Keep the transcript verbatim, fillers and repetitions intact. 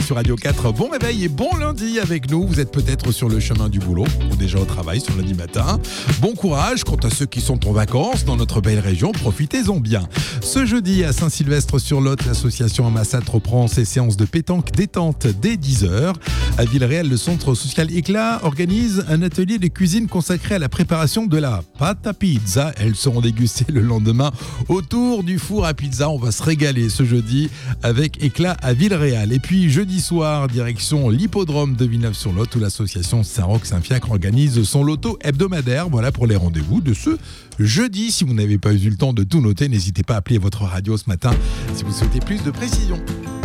sur Radio quatre. Bon réveil et bon lundi avec nous. Vous êtes peut-être sur le chemin du boulot ou déjà au travail sur lundi matin. Bon courage quant à ceux qui sont en vacances dans notre belle région. Profitez-en bien. Ce jeudi à Saint-Sylvestre-sur-Lot, l'association Amassat reprend ses séances de pétanque détente dès dix heures. À Villeréal, le centre social Éclat organise un atelier de cuisine consacré à la préparation de la pâte à pizza. Elles seront dégustées le lendemain autour du four à pizza. On va se régaler ce jeudi avec Éclat à Villeréal. Et puis jeudi soir, direction l'hippodrome de Villeneuve-sur-Lot où l'association Saint-Roch-Saint-Fiacre organise son loto hebdomadaire. Voilà pour les rendez-vous de ce jeudi. Si vous n'avez pas eu le temps de tout noter, n'hésitez pas à appeler votre radio ce matin si vous souhaitez plus de précision.